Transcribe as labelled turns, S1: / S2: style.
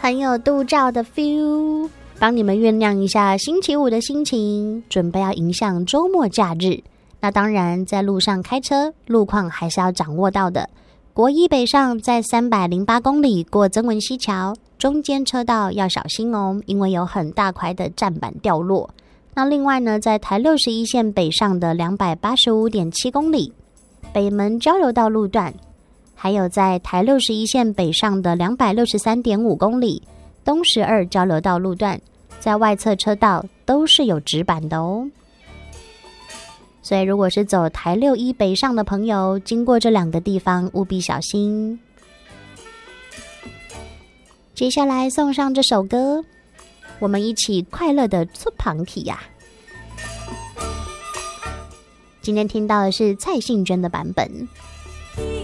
S1: 很有度照的 feel， 帮你们酝酿一下星期五的心情，准备要迎向周末假日。那当然在路上开车，路况还是要掌握到的。国一北上在308公里过曾文溪桥，中间车道要小心哦，因为有很大块的站板掉落。那另外呢，在台61线北上的285.7公里北门交流道路段，还有在台61线北上的263.5公里东12交流道路段，在外侧车道都是有直板的哦。所以如果是走台61北上的朋友，经过这2个地方务必小心。接下来送上这首歌，我们一起快乐的出旁体呀。今天听到的是蔡幸娟的版本。